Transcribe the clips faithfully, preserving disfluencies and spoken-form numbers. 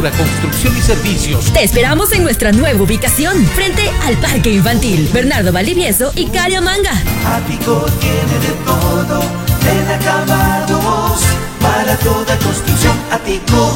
arquitectura, construcción y servicios. Te esperamos en nuestra nueva ubicación, frente al Parque Infantil Bernardo Valdivieso y Cariamanga. Ático tiene de todo, en acabados, para toda construcción. Ático.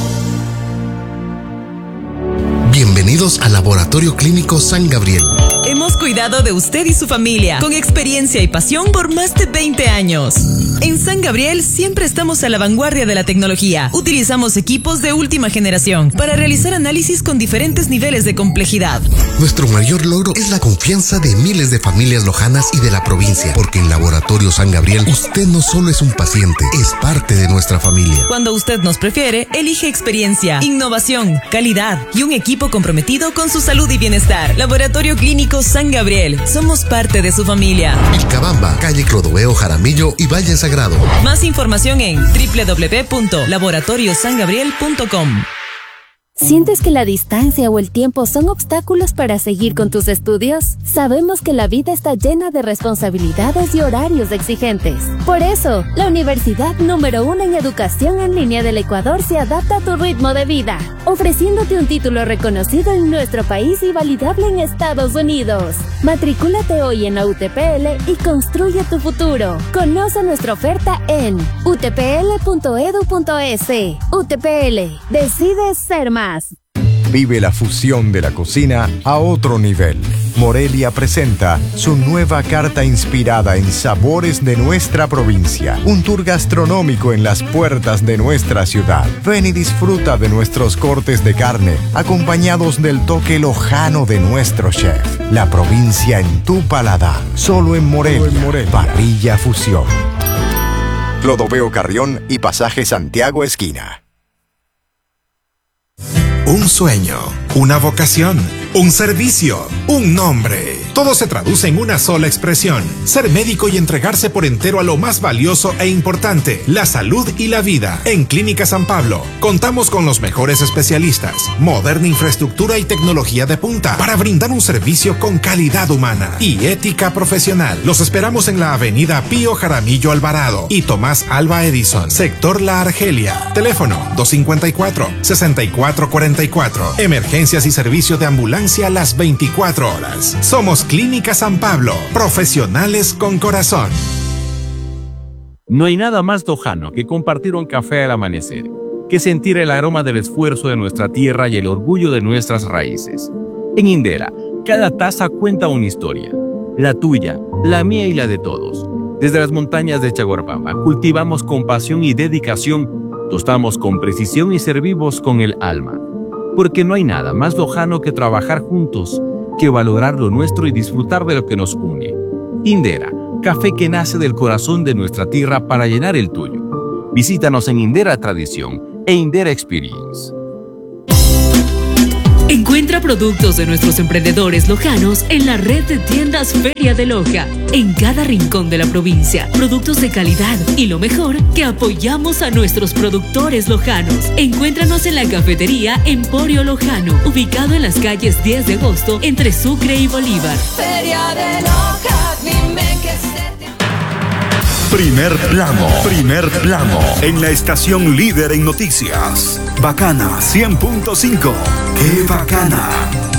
Bienvenidos al Laboratorio Clínico San Gabriel. Hemos cuidado de usted y su familia con experiencia y pasión por más de veinte años. En San Gabriel siempre estamos a la vanguardia de la tecnología. Utilizamos equipos de última generación para realizar análisis con diferentes niveles de complejidad. Nuestro mayor logro es la confianza de miles de familias lojanas y de la provincia, porque en Laboratorio San Gabriel usted no solo es un paciente, es parte de nuestra familia. Cuando usted nos prefiere, elige experiencia, innovación, calidad y un equipo comprometido con su salud y bienestar. Laboratorio Clínico San Gabriel. Somos parte de su familia. Vilcabamba, calle Clodoveo Jaramillo y Valle Sagrado. Más información en doble u doble u doble u punto laboratorio san gabriel punto com. ¿Sientes que la distancia o el tiempo son obstáculos para seguir con tus estudios? Sabemos que la vida está llena de responsabilidades y horarios exigentes. Por eso, la universidad número uno en educación en línea del Ecuador se adapta a tu ritmo de vida, ofreciéndote un título reconocido en nuestro país y validable en Estados Unidos. Matricúlate hoy en la U T P L y construye tu futuro. Conoce nuestra oferta en u t p l punto e d u punto e s. U T P L. Decides ser más. Vive la fusión de la cocina a otro nivel. Morelia presenta su nueva carta inspirada en sabores de nuestra provincia. Un tour gastronómico en las puertas de nuestra ciudad. Ven y disfruta de nuestros cortes de carne, acompañados del toque lojano de nuestro chef. La provincia en tu paladar. Solo en Morelia. Solo en Morelia. Parrilla Fusión. Clodoveo Carrión y Pasaje Santiago Esquina. Un sueño, una vocación, un servicio, un nombre. Todo se traduce en una sola expresión: ser médico y entregarse por entero a lo más valioso e importante, la salud y la vida. En Clínica San Pablo contamos con los mejores especialistas, moderna infraestructura y tecnología de punta para brindar un servicio con calidad humana y ética profesional. Los esperamos en la avenida Pío Jaramillo Alvarado y Tomás Alba Edison, sector La Argelia. Teléfono dos cinco cuatro, seis cuatro cuatro cuatro. Emergencias y servicio de ambulancia las veinticuatro horas. Somos Clínica San Pablo, profesionales con corazón. No hay nada más lojano que compartir un café al amanecer, que sentir el aroma del esfuerzo de nuestra tierra y el orgullo de nuestras raíces. En Indera, cada taza cuenta una historia, la tuya, la mía y la de todos. Desde las montañas de Chaguarpama cultivamos con pasión y dedicación, tostamos con precisión y servimos con el alma. Porque no hay nada más lojano que trabajar juntos, que valorar lo nuestro y disfrutar de lo que nos une. Indera, café que nace del corazón de nuestra tierra para llenar el tuyo. Visítanos en Indera Tradición e Indera Experience. Encuentra productos de nuestros emprendedores lojanos en la red de tiendas Feria de Loja, en cada rincón de la provincia. Productos de calidad y lo mejor, que apoyamos a nuestros productores lojanos. Encuéntranos en la cafetería Emporio Lojano, ubicado en las calles diez de agosto, entre Sucre y Bolívar. Feria de Loja, dime que se te... Primer plano, primer plano, en la estación líder en noticias. Bacana cien punto cinco. ¡Qué bacana!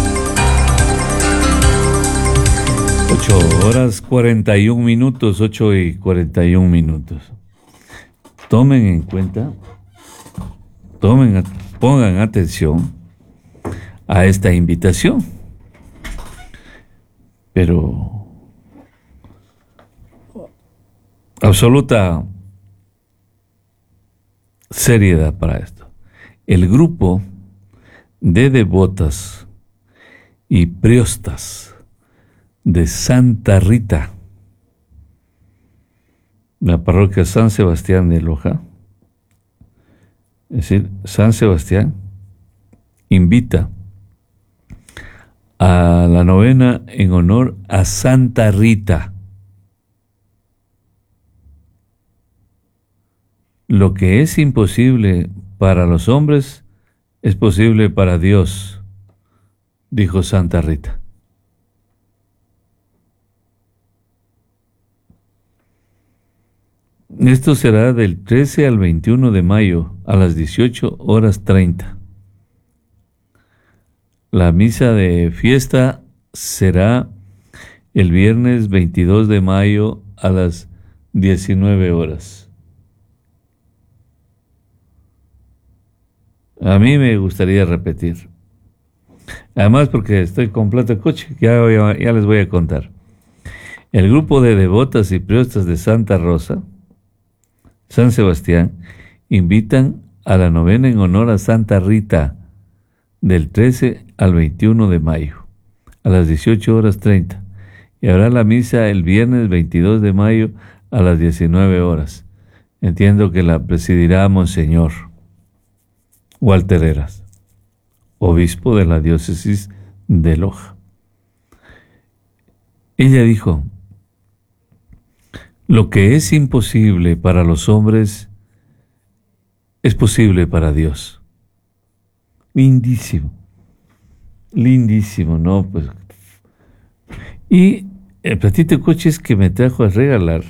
ocho horas cuarenta y un minutos, ocho y cuarenta y un minutos. Tomen en cuenta, tomen, pongan atención a esta invitación. Pero absoluta seriedad para esto. El grupo de devotas y priostas de Santa Rita, la parroquia San Sebastián de Loja, es decir, San Sebastián, invita a la novena en honor a Santa Rita. Lo que es imposible para los hombres es posible para Dios, dijo Santa Rita. Esto será del trece al veintiuno de mayo a las dieciocho horas treinta La misa de fiesta será el viernes veintidós de mayo a las diecinueve horas. A mí me gustaría repetir. Además, porque estoy con plata de coche, ya, ya, ya les voy a contar. El grupo de devotas y priostas de Santa Rosa, San Sebastián, invitan a la novena en honor a Santa Rita del trece al veintiuno de mayo a las dieciocho horas treinta, y habrá la misa el viernes veintidós de mayo a las diecinueve horas. Entiendo que la presidirá Monseñor Walter Heras, obispo de la diócesis de Loja. Ella dijo: lo que es imposible para los hombres es posible para Dios. Lindísimo, lindísimo, ¿no? Pues, y el platito de coches que me trajo a regalar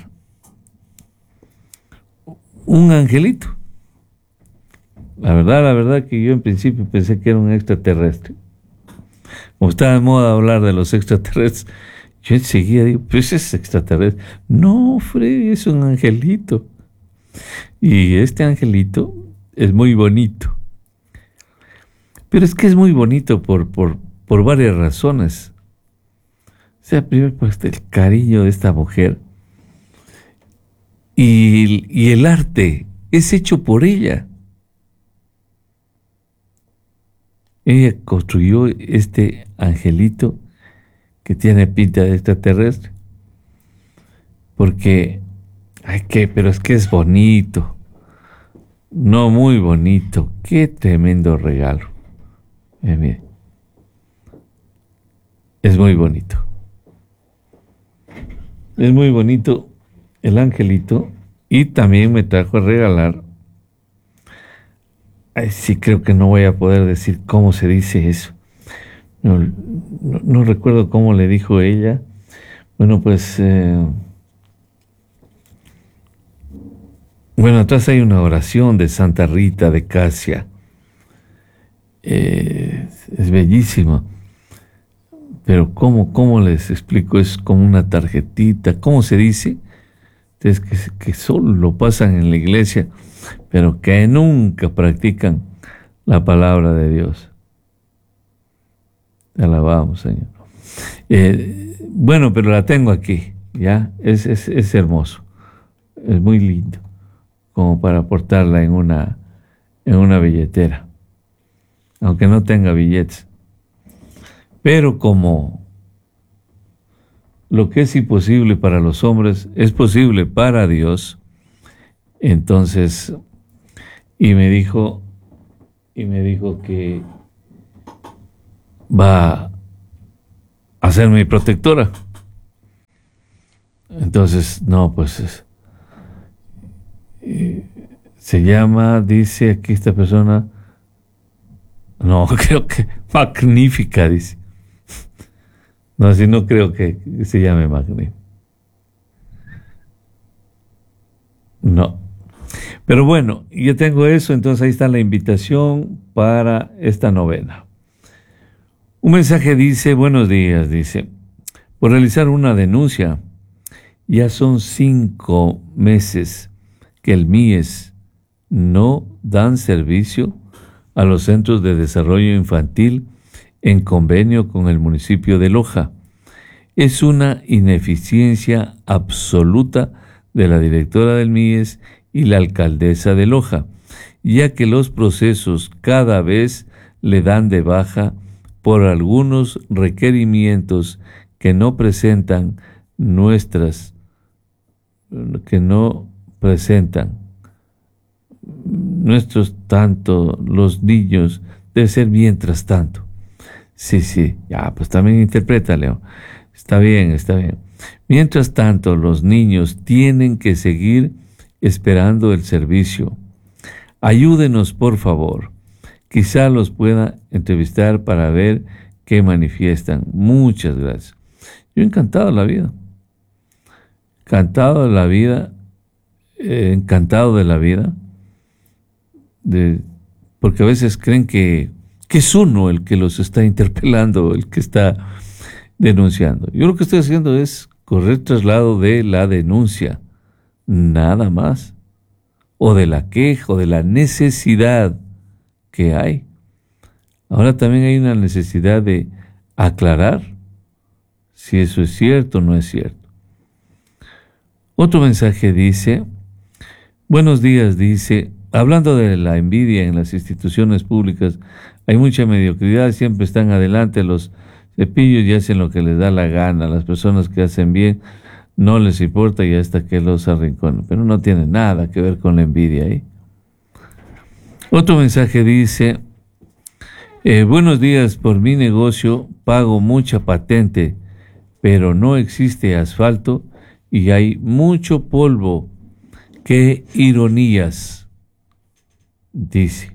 un angelito. La verdad, la verdad que yo en principio pensé que era un extraterrestre. Como estaba de moda hablar de los extraterrestres, yo enseguida digo, pues es extraterrestre. No, Freddy, es un angelito. Y este angelito es muy bonito. Pero es que es muy bonito por, por, por varias razones. O sea, primero por este, el cariño de esta mujer. Y, y el arte es hecho por ella. Ella construyó este angelito que tiene pinta de extraterrestre. Porque, ay, qué, pero es que es bonito. No, muy bonito. Qué tremendo regalo. Eh, mire. Es muy bonito. Es muy bonito el angelito. Y también me trajo a regalar. Ay, sí, creo que no voy a poder decir cómo se dice eso. No, no, no recuerdo cómo le dijo ella. Bueno, pues... Eh, bueno, atrás hay una oración de Santa Rita de Casia. Eh, es bellísima. Pero ¿cómo, cómo les explico? Es como una tarjetita. ¿Cómo se dice? Es que, que solo lo pasan en la iglesia, pero que nunca practican la palabra de Dios. Te alabamos, Señor. Eh, bueno, pero la tengo aquí, ¿ya? Es, es, es hermoso. Es muy lindo, como para portarla en una, en una billetera, aunque no tenga billetes. Pero como lo que es imposible para los hombres es posible para Dios, entonces, y me dijo, y me dijo que va a ser mi protectora. Entonces, no, pues es, eh, se llama, dice aquí esta persona, no, creo que magnífica, dice. No, así no creo que se llame magnífica. No. Pero bueno, yo tengo eso, entonces ahí está la invitación para esta novena. Un mensaje dice, buenos días, dice, por realizar una denuncia, ya son cinco meses que el M I E S no dan servicio a los centros de desarrollo infantil en convenio con el municipio de Loja. Es una ineficiencia absoluta de la directora del M I E S y la alcaldesa de Loja, ya que los procesos cada vez le dan de baja por algunos requerimientos que no presentan nuestras, que no presentan nuestros tanto, los niños, debe ser mientras tanto. Sí, sí, ya, pues también interpreta, Leo. Está bien, está bien. Mientras tanto, los niños tienen que seguir esperando el servicio. Ayúdenos, por favor. Quizá los pueda entrevistar para ver qué manifiestan. Muchas gracias. Yo encantado de la vida. Encantado de la vida. Eh, encantado de la vida. De, porque a veces creen que que es uno el que los está interpelando, el que está denunciando. Yo lo que estoy haciendo es correr traslado de la denuncia, nada más, o de la queja, o de la necesidad que hay. Ahora también hay una necesidad de aclarar si eso es cierto o no es cierto. Otro mensaje dice, buenos días, dice, hablando de la envidia en las instituciones públicas, hay mucha mediocridad, siempre están adelante los cepillos y hacen lo que les da la gana. Las personas que hacen bien no les importa y hasta que los arrinconan. Pero no tiene nada que ver con la envidia ahí. Otro mensaje dice, eh, buenos días, por mi negocio pago mucha patente, pero no existe asfalto y hay mucho polvo. ¡Qué ironías! Dice.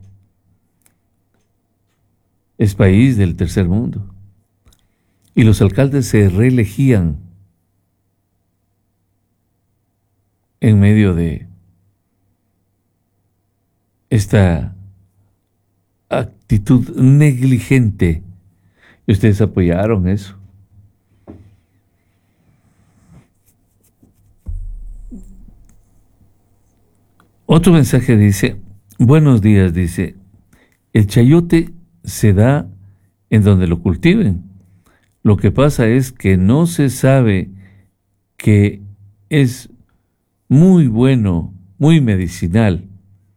Es país del tercer mundo. Y los alcaldes se reelegían en medio de esta actitud negligente. Y ustedes apoyaron eso. Otro mensaje dice, buenos días, dice, el chayote se da en donde lo cultiven. Lo que pasa es que no se sabe que es muy bueno, muy medicinal.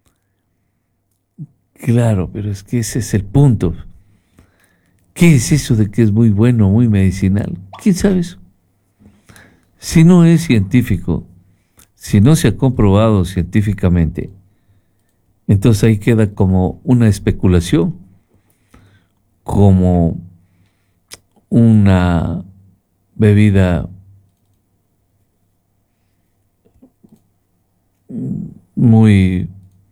Claro, pero es que ese es el punto. ¿Qué es eso de que es muy bueno, muy medicinal? ¿Quién sabe eso? Si no es científico, si no se ha comprobado científicamente, entonces ahí queda como una especulación, como una bebida muy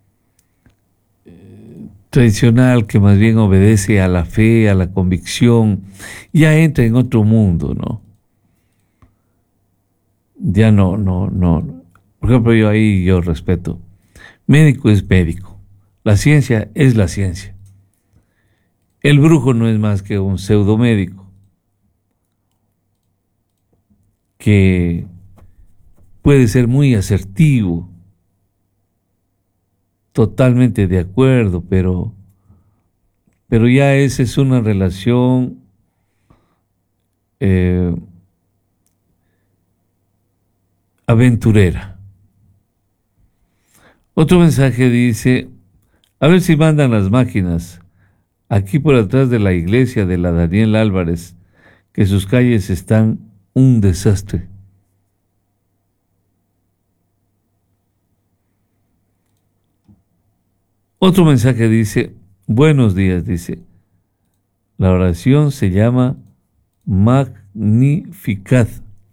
eh, tradicional, que más bien obedece a la fe, a la convicción, ya entra en otro mundo, ¿no? Ya no, no, no. Por ejemplo, yo ahí yo respeto. Médico es médico. La ciencia es la ciencia. El brujo no es más que un pseudomédico que puede ser muy asertivo, totalmente de acuerdo, pero, pero ya esa es una relación eh, aventurera. Otro mensaje dice, a ver si mandan las máquinas aquí por atrás de la iglesia de la Daniel Álvarez, que sus calles están un desastre. Otro mensaje dice, buenos días, dice, la oración se llama Magnificat.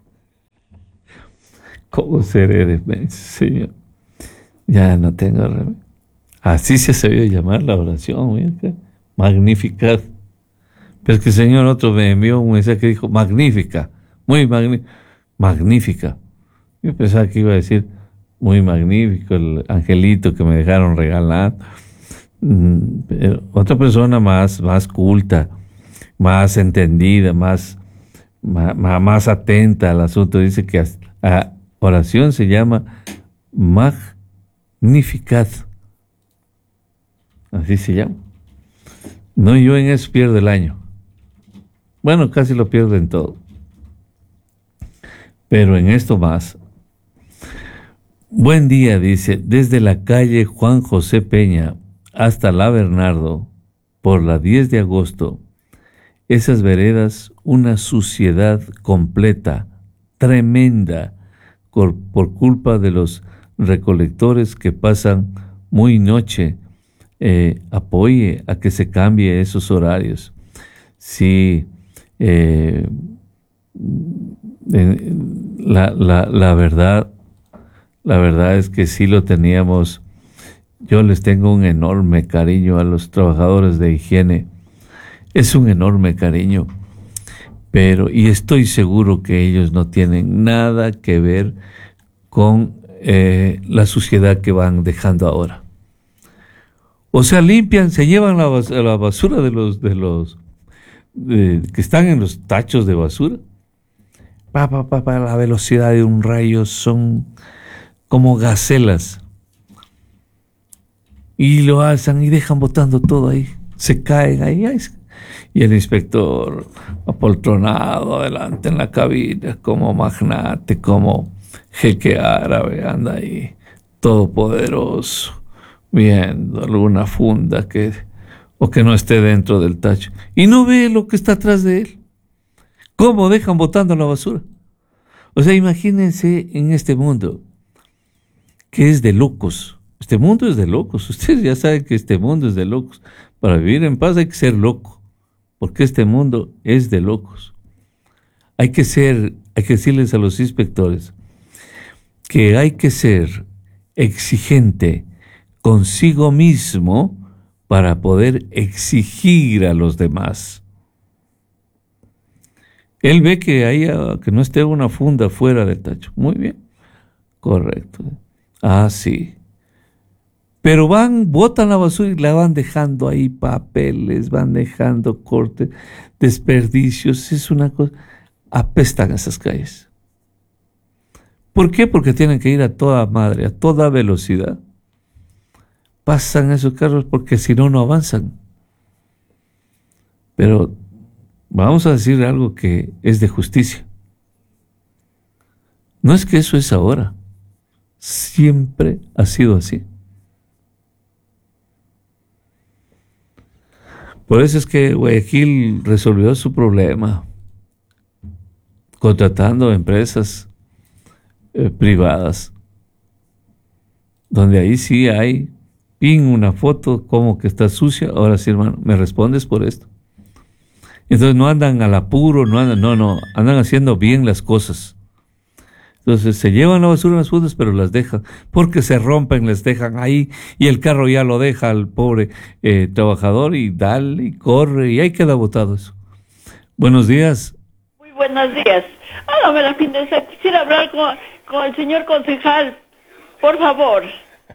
¿Cómo seré, Señor? Ya no tengo remedio. Así se ha sabido llamar la oración, mira, Magnificat. Pero es que el Señor otro me envió un mensaje que dijo magnífica, muy magnífica, magnífica. Yo pensaba que iba a decir muy magnífico el angelito que me dejaron regalar. Pero otra persona más, más culta, más entendida, más, más, más atenta al asunto, dice que la oración se llama Magnificat. Así se llama. No, yo en eso pierdo el año. Bueno, casi lo pierdo en todo. Pero en esto más. Buen día, dice, desde la calle Juan José Peña hasta la Bernardo, por la diez de agosto, esas veredas, una suciedad completa, tremenda, por, por culpa de los recolectores que pasan muy noche. Eh, apoye a que se cambie esos horarios. Sí, eh, la, la, la verdad, la verdad es que sí lo teníamos. Yo les tengo un enorme cariño a los trabajadores de higiene. Es un enorme cariño, pero, y estoy seguro que ellos no tienen nada que ver con eh, la suciedad que van dejando ahora. O sea, limpian, se llevan la, bas la basura de los, de los de, que están en los tachos de basura. Pa, pa, pa, pa, la velocidad de un rayo son como gacelas. Y lo alzan y dejan botando todo ahí. Se caen ahí. ahí. Y el inspector apoltronado adelante en la cabina, como magnate, como jeque árabe, anda ahí, todopoderoso, viendo alguna funda que, o que no esté dentro del tacho. Y no ve lo que está atrás de él. ¿Cómo dejan botando la basura? O sea, imagínense en este mundo, que es de locos. Este mundo es de locos. Ustedes ya saben que este mundo es de locos. Para vivir en paz hay que ser loco, porque este mundo es de locos. Hay que ser, hay que decirles a los inspectores que hay que ser exigente consigo mismo para poder exigir a los demás. Él ve que haya, que no esté una funda fuera del tacho. Muy bien. Correcto. Ah, sí. Pero van, botan la basura y la van dejando ahí, papeles, van dejando cortes, desperdicios. Es una cosa. Apestan esas calles. ¿Por qué? Porque tienen que ir a toda madre, a toda velocidad. Pasan esos carros porque si no, no avanzan. Pero vamos a decir algo que es de justicia. No es que eso es ahora. Siempre ha sido así. Por eso es que Guayaquil resolvió su problema contratando empresas eh, privadas, donde ahí sí hay pin una foto como que está sucia. Ahora sí, hermano, me respondes por esto. Entonces no andan al apuro, no andan, no, no, andan haciendo bien las cosas. Entonces se llevan la basura en las fundas, pero las dejan, porque se rompen, les dejan ahí, y el carro ya lo deja al pobre eh, trabajador, y dale, y corre, y ahí queda botado eso. Buenos días. Muy buenos días. Hágame la fineza, quisiera hablar con, con el señor concejal, por favor.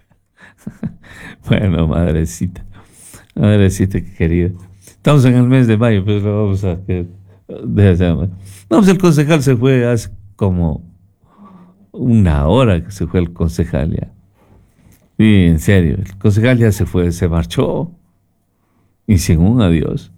Bueno, madrecita, madrecita querida. Estamos en el mes de mayo, pero pues vamos a... Que, no, pues el concejal se fue hace como una hora que se fue el concejal ya. Y en serio, el concejal ya se fue, se marchó. Y sin un adiós.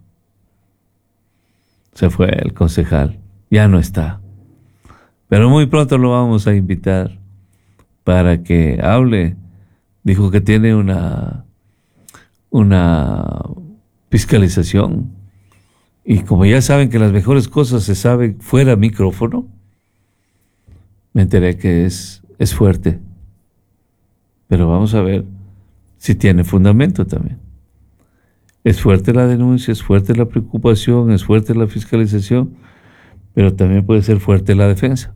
Se fue el concejal. Ya no está. Pero muy pronto lo vamos a invitar para que hable. Dijo que tiene una, una fiscalización. Y como ya saben que las mejores cosas se saben fuera micrófono, me enteré que es, es fuerte. Pero vamos a ver si tiene fundamento también. Es fuerte la denuncia, es fuerte la preocupación, es fuerte la fiscalización, pero también puede ser fuerte la defensa.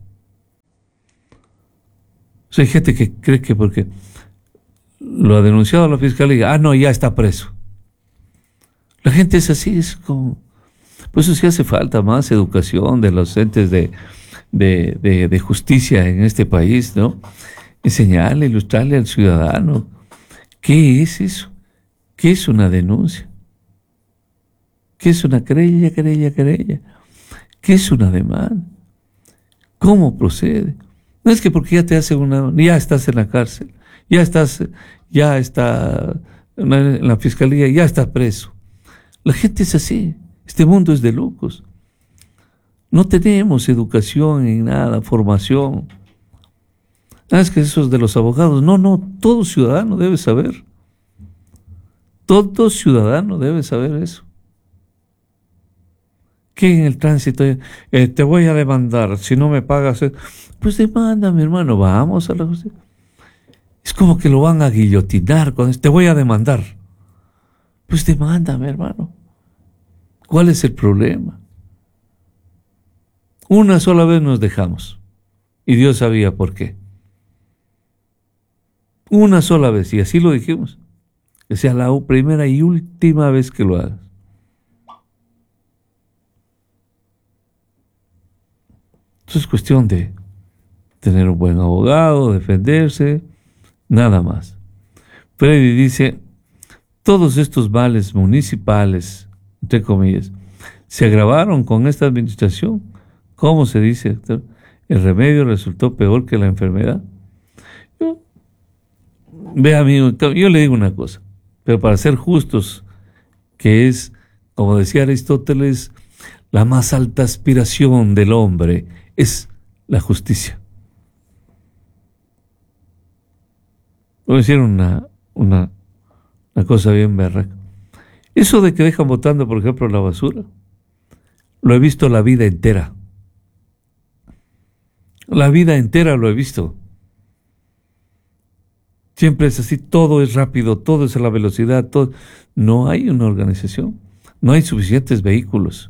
O sea, hay gente que cree que porque lo ha denunciado la fiscalía, ah, no, ya está preso. La gente es así, es como... Por eso sí hace falta más educación de los entes de... De, de, de justicia en este país, ¿no? Enseñarle, ilustrarle al ciudadano qué es eso, qué es una denuncia, qué es una querella, querella, querella, qué es una demanda, cómo procede. No es que porque ya te hacen una, ya estás en la cárcel, ya estás, ya está en la fiscalía, ya está preso. La gente es así, este mundo es de locos. No tenemos educación en nada, formación. Ah, es que eso es de los abogados. No, no, todo ciudadano debe saber. Todo ciudadano debe saber eso. Que en el tránsito, eh, te voy a demandar, si no me pagas, eh, pues demanda, mi hermano, vamos a la justicia. Es como que lo van a guillotinar, cuando te voy a demandar. Pues demanda, mi hermano. ¿Cuál es el problema? Una sola vez nos dejamos. Y Dios sabía por qué. Una sola vez. Y así lo dijimos. Que sea la primera y última vez que lo hagas. Eso es cuestión de tener un buen abogado, defenderse, nada más. Freddy dice, todos estos males municipales, entre comillas, se agravaron con esta administración. ¿Cómo se dice, doctor? El remedio resultó peor que la enfermedad. Yo, vea, amigo, yo le digo una cosa, pero para ser justos, que es, como decía Aristóteles, la más alta aspiración del hombre es la justicia. Voy a decir una, una, una cosa bien berraca. Eso de que dejan botando, por ejemplo, la basura, lo he visto la vida entera. La vida entera lo he visto. Siempre es así, todo es rápido, todo es a la velocidad, todo. No hay una organización, no hay suficientes vehículos.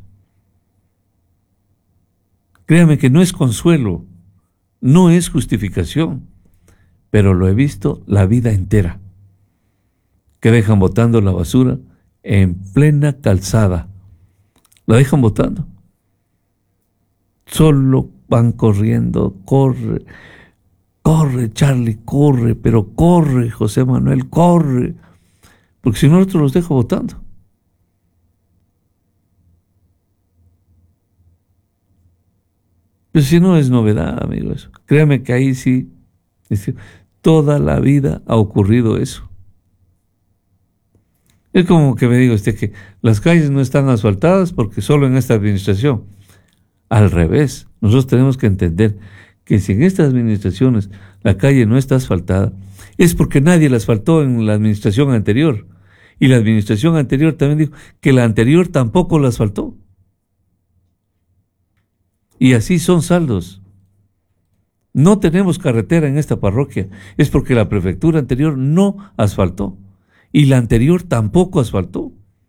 Créame que no es consuelo, no es justificación, pero lo he visto la vida entera. Que dejan botando la basura en plena calzada. La dejan botando. Solo van corriendo, corre, corre Charlie, corre, pero corre José Manuel, corre, porque si no otro los dejo botando. Pero si no es novedad, amigo, eso. Créame que ahí sí, toda la vida ha ocurrido eso. Es como que me diga usted que las calles no están asfaltadas porque solo en esta administración. Al revés, nosotros tenemos que entender que si en estas administraciones la calle no está asfaltada, es porque nadie la asfaltó en la administración anterior. Y la administración anterior también dijo que la anterior tampoco la asfaltó. Y así son saldos. No tenemos carretera en esta parroquia, es porque la prefectura anterior no asfaltó. Y la anterior tampoco asfaltó.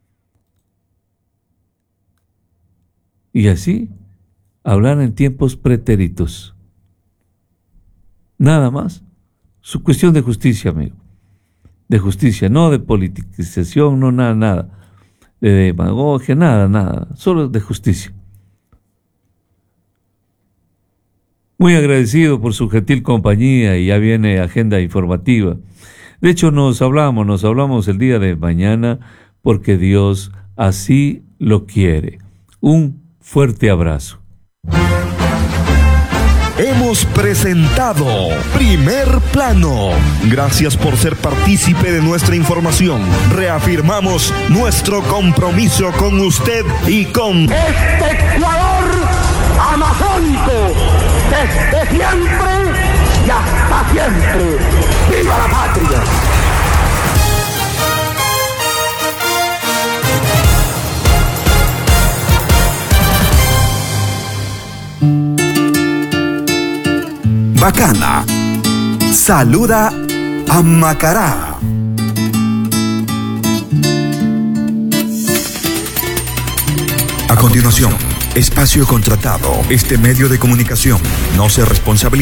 Y así hablar en tiempos pretéritos. Nada más. Su cuestión de justicia, amigo. De justicia, no de politización, no nada, nada. De demagogia, nada, nada. Solo de justicia. Muy agradecido por su gentil compañía y ya viene agenda informativa. De hecho, nos hablamos, nos hablamos el día de mañana porque Dios así lo quiere. Un fuerte abrazo. Hemos presentado Primer Plano. Gracias por ser partícipe de nuestra información. Reafirmamos nuestro compromiso con usted y con este Ecuador amazónico, desde siempre y hasta siempre. ¡Viva la patria! Bacana saluda a Macará. A continuación, espacio contratado. Este medio de comunicación no se responsabiliza